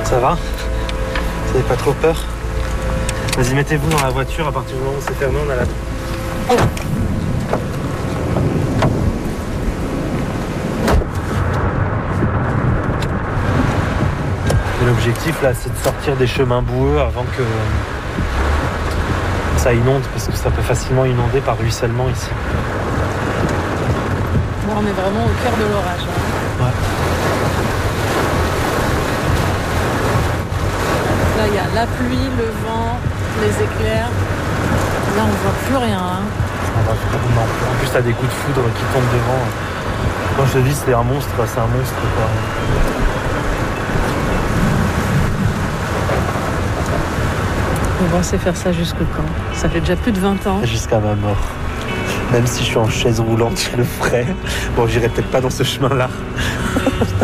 Ça va? Vous n'avez pas trop peur? Vas-y, mettez-vous dans la voiture, à partir du moment où c'est fermé, on a la... Et l'objectif là, c'est de sortir des chemins boueux avant que ça inonde, parce que ça peut facilement inonder par ruissellement ici. Bon, on est vraiment au cœur de l'orage. Hein. Ouais. Là, il y a la pluie, le vent, les éclairs. Là, on voit plus rien. Hein. Non. En plus, t'as des coups de foudre qui tombent devant. Quand je te dis c'est un monstre quoi. On va essayer de faire ça jusqu'au quand? Ça fait déjà plus de 20 ans. Jusqu'à ma mort. Même si je suis en chaise roulante, je le ferai. Bon, j'irai peut-être pas dans ce chemin-là.